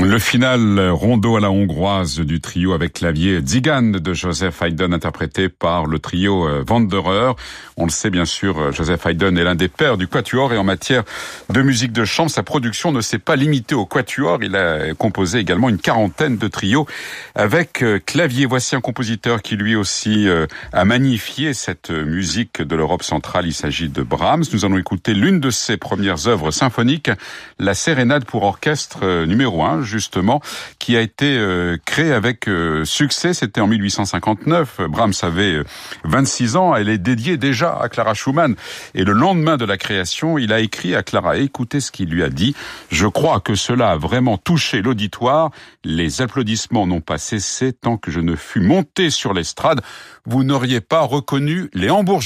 Le final rondo à la hongroise du trio avec clavier Tzigane de Joseph Haydn, interprété par le trio Wanderer. On le sait bien sûr, Joseph Haydn est l'un des pères du quatuor, et en matière de musique de chambre, sa production ne s'est pas limitée au quatuor. Il a composé également une quarantaine de trios avec clavier. Voici un compositeur qui lui aussi a magnifié cette musique de l'Europe centrale. Il s'agit de Brahms. Nous allons écouter l'une de ses premières œuvres symphoniques, la Sérénade pour orchestre numéro 1, justement, qui a été créée avec succès. C'était en 1859. Brahms avait 26 ans. Elle est dédiée déjà à Clara Schumann. Et le lendemain de la création, il a écrit à Clara. Écoutez ce qu'il lui a dit. « Je crois que cela a vraiment touché l'auditoire. Les applaudissements n'ont pas cessé tant que je ne fus monté sur l'estrade. Vous n'auriez pas reconnu les Hambourgeois. »